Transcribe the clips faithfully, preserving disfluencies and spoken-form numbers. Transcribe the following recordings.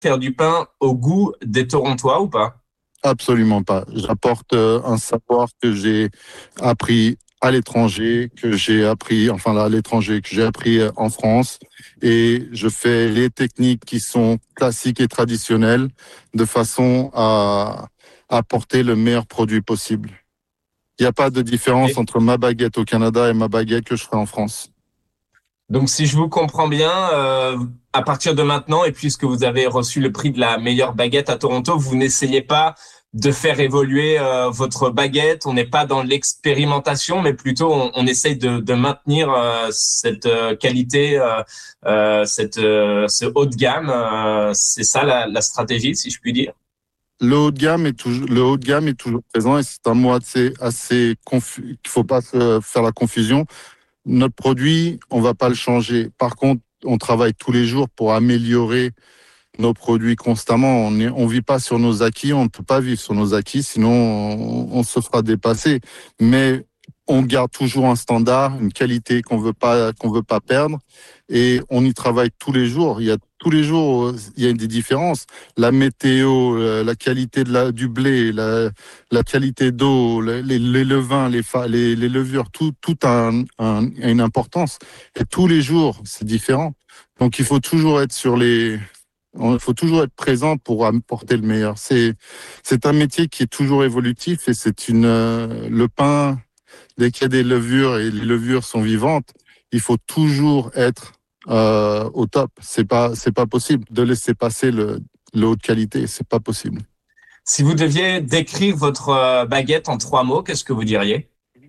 faire du pain au goût des Torontois ou pas? Absolument pas. J'apporte euh, un savoir que j'ai appris à l'étranger, que j'ai appris, enfin là, à l'étranger, que j'ai appris euh, en France, et je fais les techniques qui sont classiques et traditionnelles de façon à apporter le meilleur produit possible. Il n'y a pas de différence Et entre ma baguette au Canada et ma baguette que je ferai en France. donc, si je vous comprends bien, euh, à partir de maintenant, et puisque vous avez reçu le prix de la meilleure baguette à Toronto, vous n'essayez pas de faire évoluer euh, votre baguette. On n'est pas dans l'expérimentation, mais plutôt on, on essaye de, de maintenir euh, cette euh, qualité, euh, euh, cette, euh, ce haut de gamme. Euh, c'est ça la, la stratégie, si je puis dire. Le haut de gamme est toujours, le haut de gamme est toujours présent et c'est un mot assez, assez confus, qu'il faut pas se faire la confusion. Notre produit, on va pas le changer. Par contre, on travaille tous les jours pour améliorer nos produits constamment. On est, on vit pas sur nos acquis, on ne peut pas vivre sur nos acquis, sinon on, on se fera dépasser. Mais on garde toujours un standard, une qualité qu'on veut pas, qu'on veut pas perdre, et on y travaille tous les jours. Il y a tous les jours, il y a des différences. La météo, la qualité de la, du blé, la, la qualité d'eau, les, les levains, les, les, les levures, tout, tout a, un, un, a une importance. Et tous les jours, c'est différent. Donc il faut toujours être sur les, il faut toujours être présent pour apporter le meilleur. C'est, c'est un métier qui est toujours évolutif et c'est une, euh, le pain, dès qu'il y a des levures et les levures sont vivantes, il faut toujours être euh, au top. C'est pas, c'est pas possible de laisser passer le, le haut de qualité. C'est pas possible. Si vous deviez décrire votre euh, baguette en trois mots, qu'est-ce que vous diriez?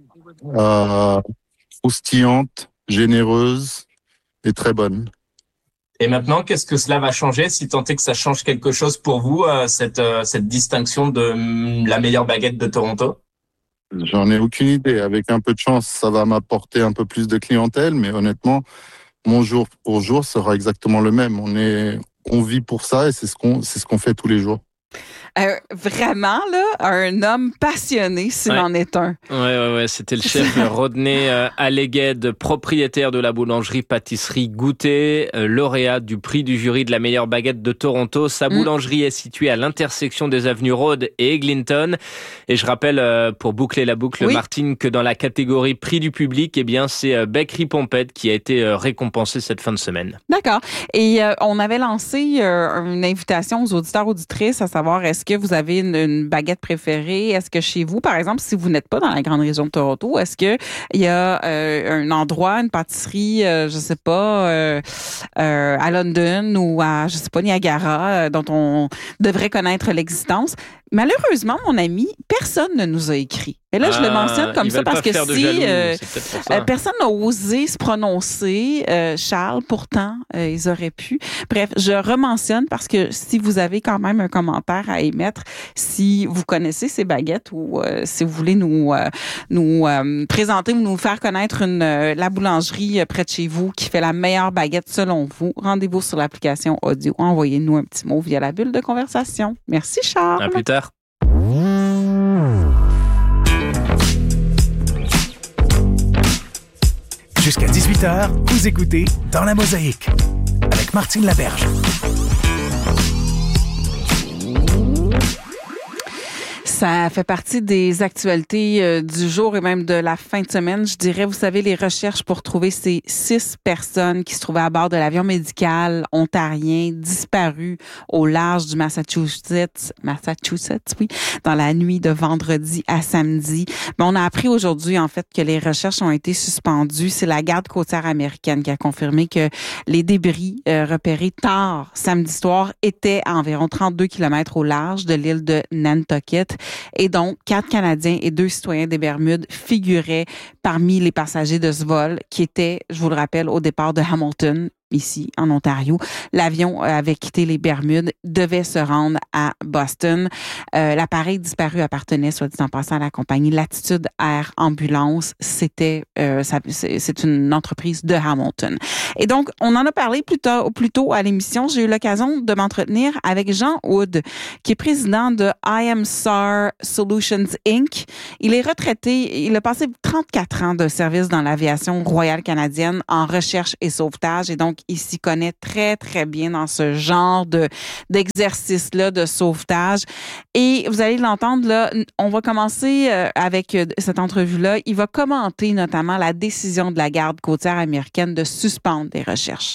Euh, croustillante, généreuse et très bonne. Et maintenant, qu'est-ce que cela va changer, si tant est que ça change quelque chose pour vous, euh, cette, euh, cette distinction de hum, la meilleure baguette de Toronto? J'en ai aucune idée. Avec un peu de chance, ça va m'apporter un peu plus de clientèle, mais honnêtement, mon jour pour jour sera exactement le même. On est, on vit pour ça et c'est ce qu'on, c'est ce qu'on fait tous les jours. Euh, vraiment, là, un homme passionné, s'il ouais. en est un. Ouais, ouais, ouais. C'était le chef Rodney euh, Alleged, propriétaire de la boulangerie-pâtisserie Goûter, euh, lauréat du prix du jury de la meilleure baguette de Toronto. Sa mm. boulangerie est située à l'intersection des avenues Rhodes et Eglinton. Et je rappelle, euh, pour boucler la boucle, oui. Martine, que dans la catégorie prix du public, eh bien, c'est euh, Bakery Pompette qui a été euh, récompensé cette fin de semaine. D'accord. Et euh, on avait lancé euh, une invitation aux auditeurs auditrices à savoir est-ce que vous avez une, une baguette préférée? Est-ce que chez vous, par exemple, si vous n'êtes pas dans la grande région de Toronto, est-ce que il y a euh, un endroit, une pâtisserie, euh, je sais pas, euh, euh, à London ou à, je sais pas, Niagara, euh, dont on devrait connaître l'existence? Malheureusement, mon ami, personne ne nous a écrit. Et là, ah, je le mentionne comme ça parce que si euh, euh, personne n'a osé se prononcer, euh, Charles, pourtant, euh, ils auraient pu. Bref, je rementionne parce que si vous avez quand même un commentaire à émettre, si vous connaissez ces baguettes ou euh, si vous voulez nous euh, nous euh, présenter ou nous faire connaître une euh, la boulangerie près de chez vous qui fait la meilleure baguette selon vous, rendez-vous sur l'application audio. Envoyez-nous un petit mot via la bulle de conversation. Merci, Charles. À plus tard. Jusqu'à dix-huit heures, vous écoutez Dans la Mosaïque avec Martine Laberge. Ça fait partie des actualités euh, du jour et même de la fin de semaine. Je dirais, vous savez, les recherches pour trouver ces six personnes qui se trouvaient à bord de l'avion médical ontarien disparu au large du Massachusetts, Massachusetts, oui, dans la nuit de vendredi à samedi. Mais on a appris aujourd'hui, en fait, que les recherches ont été suspendues. C'est la garde côtière américaine qui a confirmé que les débris euh, repérés tard samedi soir étaient à environ trente-deux kilomètres au large de l'île de Nantucket. Et donc, quatre Canadiens et deux citoyens des Bermudes figuraient parmi les passagers de ce vol qui était, je vous le rappelle, au départ de Hamilton, ici en Ontario. L'avion avait quitté les Bermudes, devait se rendre à Boston. Euh, l'appareil disparu appartenait, soit dit en passant, à la compagnie Latitude Air Ambulance. C'était, euh, ça, c'est, c'est une entreprise de Hamilton. Et donc, on en a parlé plus tôt, plus tôt à l'émission. J'ai eu l'occasion de m'entretenir avec Jean Wood, qui est président de I M S A R Solutions Incorporated. Il est retraité. Il a passé trente-quatre ans de service dans l'aviation royale canadienne en recherche et sauvetage. Et donc, il s'y connaît très, très bien dans ce genre de d'exercice-là de sauvetage. Et vous allez l'entendre, là, on va commencer euh, avec euh, cette entrevue-là. Il va commenter notamment la décision de la garde côtière américaine de suspendre des recherches.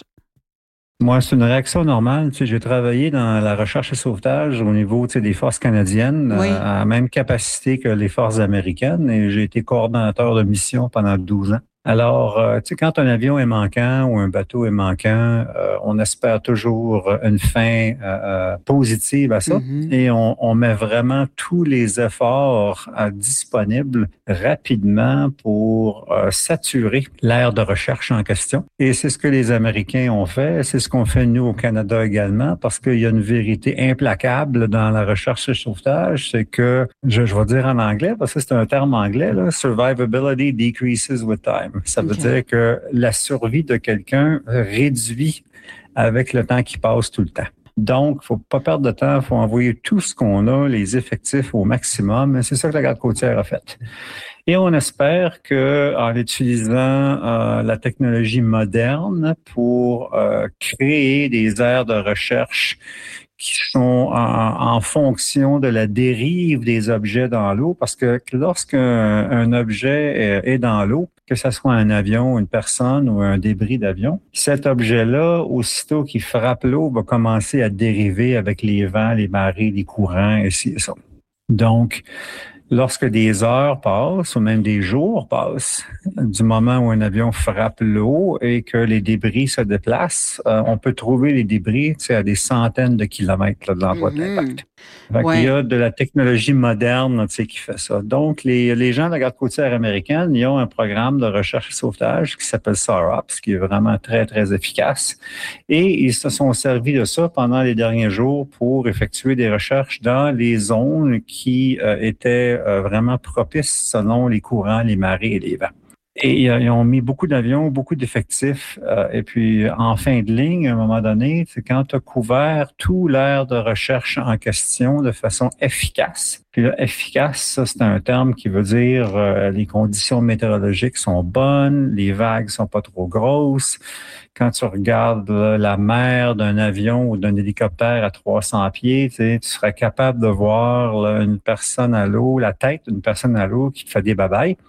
Moi, c'est une réaction normale. Tu sais, j'ai travaillé dans la recherche et sauvetage au niveau, tu sais, des forces canadiennes, Oui. euh, à la même capacité que les forces américaines, et j'ai été coordonnateur de mission pendant douze ans. Alors, euh, tu sais, quand un avion est manquant ou un bateau est manquant, euh, on espère toujours une fin euh, positive à ça. Mm-hmm. Et on, on met vraiment tous les efforts euh, disponibles rapidement pour euh, saturer l'aire de recherche en question. Et c'est ce que les Américains ont fait. C'est ce qu'on fait nous au Canada également, parce qu'il y a une vérité implacable dans la recherche et sauvetage. C'est que, je, je vais dire en anglais, parce que c'est un terme anglais, là, survivability decreases with time. Ça veut Okay. dire que la survie de quelqu'un réduit avec le temps qui passe tout le temps. Donc, faut pas perdre de temps, faut envoyer tout ce qu'on a, les effectifs au maximum. C'est ça que la garde côtière a fait. Et on espère que, en utilisant euh, la technologie moderne pour euh, créer des aires de recherche qui sont en, en fonction de la dérive des objets dans l'eau, parce que lorsqu'un un objet est, est dans l'eau, que ce soit un avion, une personne ou un débris d'avion, cet objet-là, aussitôt qu'il frappe l'eau, va commencer à dériver avec les vents, les marées, les courants, et ci et ça. Donc, lorsque des heures passent ou même des jours passent du moment où un avion frappe l'eau et que les débris se déplacent, euh, on peut trouver les débris, tu sais, à des centaines de kilomètres là, de l'endroit Mm-hmm. de l'impact. Fait Ouais. Il y a de la technologie moderne, tu sais, qui fait ça. Donc, les, les gens de la garde côtière américaine, ils ont un programme de recherche et sauvetage qui s'appelle SAROPS, qui est vraiment très, très efficace. Et ils se sont servis de ça pendant les derniers jours pour effectuer des recherches dans les zones qui euh, étaient euh, vraiment propices selon les courants, les marées et les vents. Et euh, ils ont mis beaucoup d'avions, beaucoup d'effectifs. Euh, et puis, en fin de ligne, à un moment donné, c'est quand tu as couvert tout l'aire de recherche en question de façon efficace. Puis là, efficace, ça, c'est un terme qui veut dire euh, les conditions météorologiques sont bonnes, les vagues sont pas trop grosses. Quand tu regardes là, la mer d'un avion ou d'un hélicoptère à trois cents pieds, tu sais, tu serais capable de voir là, une personne à l'eau, la tête d'une personne à l'eau qui te fait des babayes.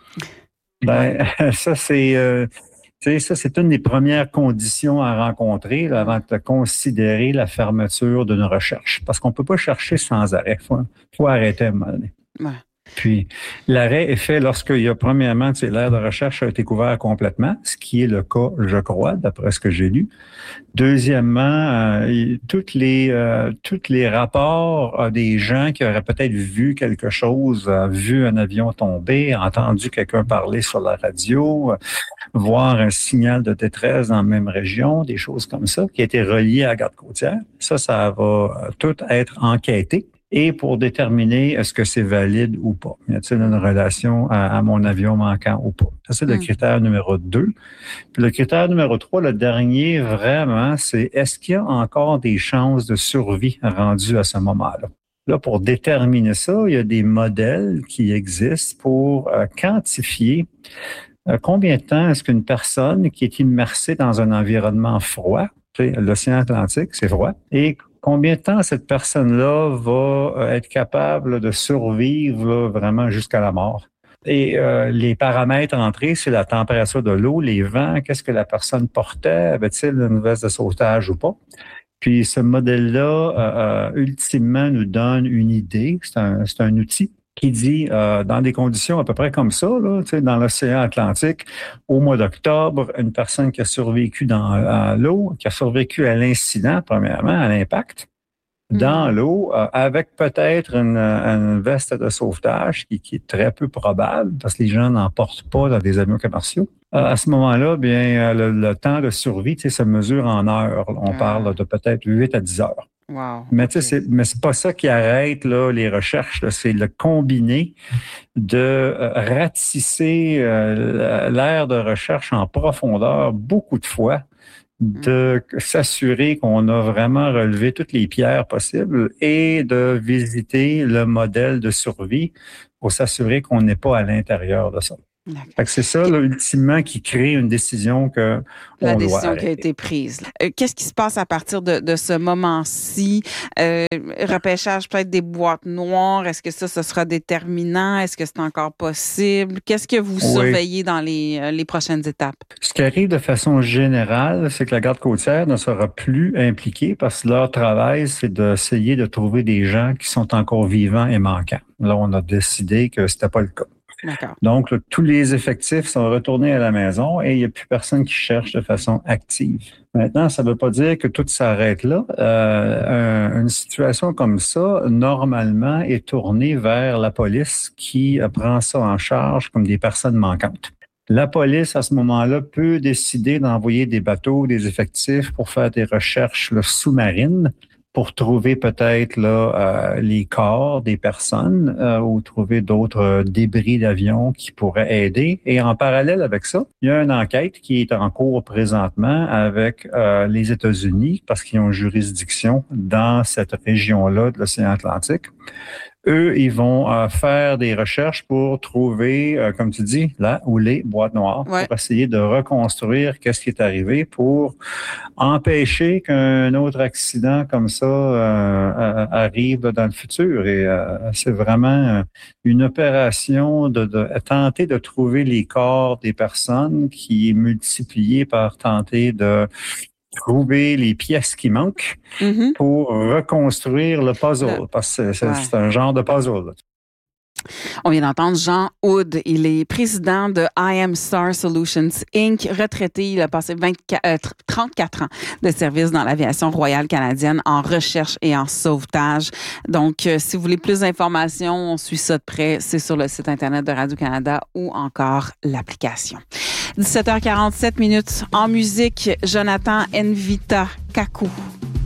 Ben, ça, c'est, euh, tu sais, ça, c'est une des premières conditions à rencontrer là, avant de considérer la fermeture d'une recherche. Parce qu'on peut pas chercher sans arrêt. Faut, faut arrêter à un moment donné. Ouais. Puis, l'arrêt est fait lorsqu'il y a, premièrement, tu sais, l'aire de recherche a été couvert complètement, ce qui est le cas, je crois, d'après ce que j'ai lu. Deuxièmement, euh, toutes les euh, tous les rapports euh, des gens qui auraient peut-être vu quelque chose, euh, vu un avion tomber, entendu quelqu'un parler sur la radio, euh, voir un signal de détresse dans la même région, des choses comme ça, qui étaient reliées à la garde côtière. Ça, ça va euh, tout être enquêté. Et pour déterminer est-ce que c'est valide ou pas. Y a-t-il une relation à, à mon avion manquant ou pas? Ça, c'est le Mm. critère numéro deux. Puis le critère numéro trois, le dernier, vraiment, c'est est-ce qu'il y a encore des chances de survie rendues à ce moment-là? Là, pour déterminer ça, il y a des modèles qui existent pour euh, quantifier euh, combien de temps est-ce qu'une personne qui est immersée dans un environnement froid, tu sais, l'océan Atlantique, c'est froid, et combien de temps cette personne-là va être capable de survivre là, vraiment jusqu'à la mort. Et euh, les paramètres entrés, c'est la température de l'eau, les vents, qu'est-ce que la personne portait, avait-il une veste de sauvetage ou pas. Puis ce modèle-là, euh, euh, ultimement, nous donne une idée, c'est un, c'est un outil qui dit, euh, dans des conditions à peu près comme ça, là, tu sais, dans l'océan Atlantique, au mois d'octobre, une personne qui a survécu dans à l'eau, qui a survécu à l'incident, premièrement, à l'impact, dans mmh. l'eau, euh, avec peut-être une, une veste de sauvetage qui, qui est très peu probable, parce que les gens n'en portent pas dans des avions commerciaux. Euh, à ce moment-là, bien, le, le temps de survie, tu sais, se mesure en heures. On ah. parle de peut-être huit à dix heures. Wow. Mais tu sais, c'est, mais c'est pas ça qui arrête là les recherches. Là, c'est le combiné de euh, ratisser euh, l'aire de recherche en profondeur beaucoup de fois, de mm. s'assurer qu'on a vraiment relevé toutes les pierres possibles et de visiter le modèle de survie pour s'assurer qu'on n'est pas à l'intérieur de ça. Fait que c'est ça, là, ultimement, qui crée une décision que La on décision doit qui a été prise. Euh, qu'est-ce qui se passe à partir de, de ce moment-ci? Euh, repêchage peut-être des boîtes noires. Est-ce que ça, ce sera déterminant? Est-ce que c'est encore possible? Qu'est-ce que vous Oui. surveillez dans les, euh, les prochaines étapes? Ce qui arrive de façon générale, c'est que la garde côtière ne sera plus impliquée parce que leur travail, c'est d'essayer de trouver des gens qui sont encore vivants et manquants. Là, on a décidé que c'était pas le cas. D'accord. Donc, là, tous les effectifs sont retournés à la maison et il n'y a plus personne qui cherche de façon active. Maintenant, ça ne veut pas dire que tout s'arrête là. Euh, un, une situation comme ça, normalement, est tournée vers la police qui prend ça en charge comme des personnes manquantes. La police, à ce moment-là, peut décider d'envoyer des bateaux, des effectifs pour faire des recherches là, sous-marines, pour trouver peut-être là euh, les corps des personnes euh, ou trouver d'autres euh, débris d'avions qui pourraient aider. Et en parallèle avec ça, il y a une enquête qui est en cours présentement avec euh, les États-Unis parce qu'ils ont juridiction dans cette région-là de l'océan Atlantique. Eux, ils vont euh, faire des recherches pour trouver, euh, comme tu dis, là où les boîtes noires, Ouais. pour essayer de reconstruire qu'est-ce qui est arrivé pour empêcher qu'un autre accident comme ça euh, arrive dans le futur. Et euh, c'est vraiment une opération de, de tenter de trouver les corps des personnes qui est multipliée par tenter de trouver les pièces qui manquent Mm-hmm. pour reconstruire le puzzle, Le... parce que c'est, ouais. c'est un genre de puzzle. On vient d'entendre Jean Hood. Il est président de I Am Star Solutions Incorporated. Retraité, il a passé vingt-quatre, euh, trente-quatre ans de service dans l'aviation royale canadienne en recherche et en sauvetage. Donc, euh, si vous voulez plus d'informations, on suit ça de près. C'est sur le site Internet de Radio-Canada ou encore l'application. dix-sept heures quarante-sept minutes en musique. Jonathan Envita Kaku.